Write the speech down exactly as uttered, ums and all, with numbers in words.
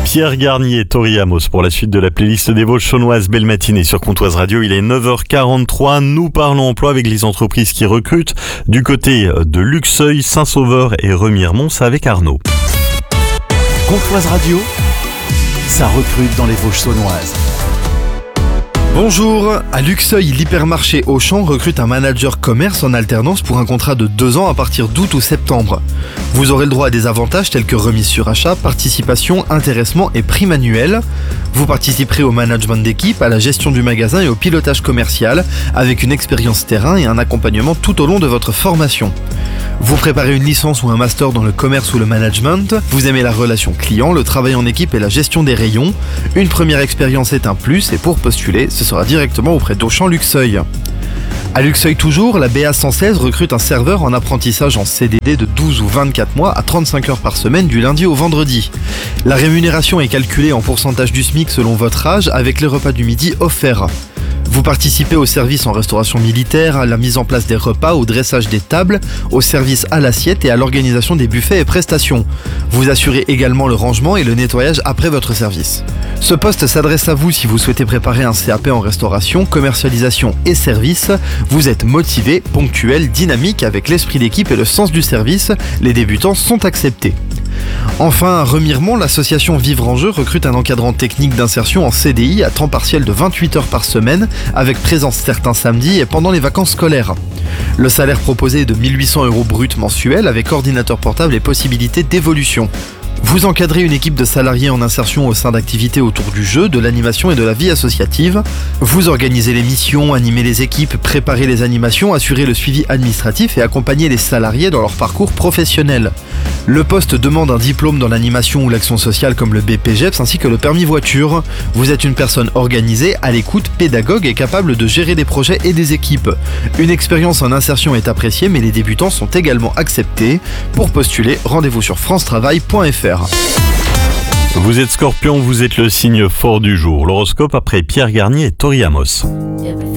Pierre Garnier, Tori Amos pour la suite de la playlist des Vosges chaunoises. Belle matinée sur Comtoise Radio, il est neuf heures quarante-trois. Nous parlons emploi avec les entreprises qui recrutent du côté de Luxeuil, Saint-Sauveur et Remiremont. C'est avec Arnaud. Comtoise Radio, ça recrute dans les Vosges saunoises. Bonjour, à Luxeuil, l'hypermarché Auchan recrute un manager commerce en alternance pour un contrat de deux ans à partir d'août ou septembre. Vous aurez le droit à des avantages tels que remise sur achat, participation, intéressement et prime annuelle. Vous participerez au management d'équipe, à la gestion du magasin et au pilotage commercial avec une expérience terrain et un accompagnement tout au long de votre formation. Vous préparez une licence ou un master dans le commerce ou le management, vous aimez la relation client, le travail en équipe et la gestion des rayons. Une première expérience est un plus et pour postuler, ce sera directement auprès d'Auchan Luxeuil. À Luxeuil toujours, la B A cent seize recrute un serveur en apprentissage en C D D de douze ou vingt-quatre mois à trente-cinq heures par semaine du lundi au vendredi. La rémunération est calculée en pourcentage du SMIC selon votre âge avec les repas du midi offerts. Vous participez au service en restauration militaire, à la mise en place des repas, au dressage des tables, au service à l'assiette et à l'organisation des buffets et prestations. Vous assurez également le rangement et le nettoyage après votre service. Ce poste s'adresse à vous si vous souhaitez préparer un C A P en restauration, commercialisation et service. Vous êtes motivé, ponctuel, dynamique avec l'esprit d'équipe et le sens du service. Les débutants sont acceptés. Enfin, à Remiremont, l'association Vivre en Jeu recrute un encadrant technique d'insertion en C D I à temps partiel de vingt-huit heures par semaine, avec présence certains samedis et pendant les vacances scolaires. Le salaire proposé est de mille huit cents euros brut mensuel avec ordinateur portable et possibilité d'évolution. Vous encadrez une équipe de salariés en insertion au sein d'activités autour du jeu, de l'animation et de la vie associative. Vous organisez les missions, animez les équipes, préparez les animations, assurez le suivi administratif et accompagnez les salariés dans leur parcours professionnel. Le poste demande un diplôme dans l'animation ou l'action sociale comme le B P G E P S ainsi que le permis voiture. Vous êtes une personne organisée, à l'écoute, pédagogue et capable de gérer des projets et des équipes. Une expérience en insertion est appréciée mais les débutants sont également acceptés. Pour postuler, rendez-vous sur france travail point f r. Vous êtes Scorpion, vous êtes le signe fort du jour. L'horoscope après Pierre Garnier et Tori Amos.